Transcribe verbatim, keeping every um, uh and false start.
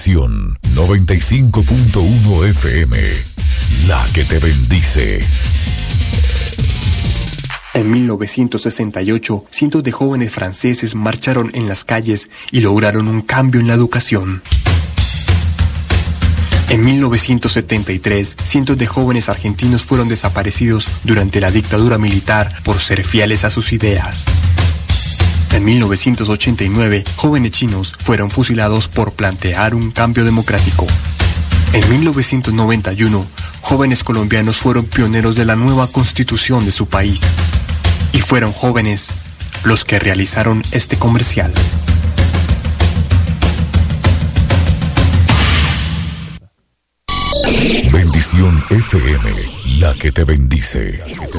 Bendición noventa y cinco punto uno F M, la que te bendice. En mil novecientos sesenta y ocho, cientos de jóvenes franceses marcharon en las calles y lograron un cambio en la educación. En mil novecientos setenta y tres, cientos de jóvenes argentinos fueron desaparecidos durante la dictadura militar por ser fieles a sus ideas. En mil novecientos ochenta y nueve, jóvenes chinos fueron fusilados por plantear un cambio democrático. En mil novecientos noventa y uno, jóvenes colombianos fueron pioneros de la nueva constitución de su país. Y fueron jóvenes los que realizaron este comercial. Bendición F M, la que te bendice.